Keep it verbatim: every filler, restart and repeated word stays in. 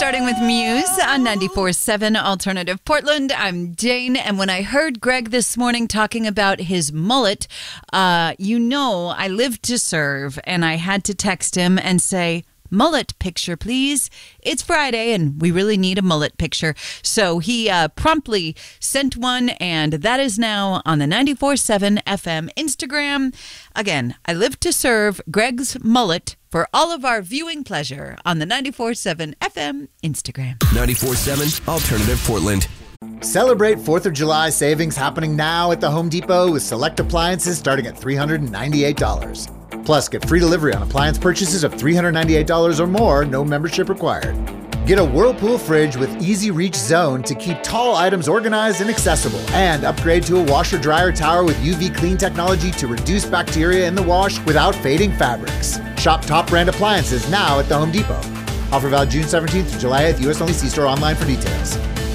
starting with Muse on ninety-four point seven Alternative Portland. I'm Jane, and when I heard Greg this morning talking about his mullet, uh, you know I live to serve, and I had to text him and say, mullet picture, please. It's Friday, and we really need a mullet picture. So he uh, promptly sent one, and that is now on the ninety-four point seven F M Instagram. Again, I live to serve Greg's mullet for all of our viewing pleasure on the ninety-four point seven F M Instagram. ninety-four point seven Alternative Portland. Celebrate fourth of July savings happening now at the Home Depot with select appliances starting at three hundred ninety-eight dollars. Plus, get free delivery on appliance purchases of three hundred ninety-eight dollars or more, no membership required. Get a Whirlpool fridge with Easy Reach Zone to keep tall items organized and accessible. And upgrade to a washer-dryer tower with U V clean technology to reduce bacteria in the wash without fading fabrics. Shop top brand appliances now at the Home Depot. Offer valid June seventeenth to July eighth, U S only. See store online for details.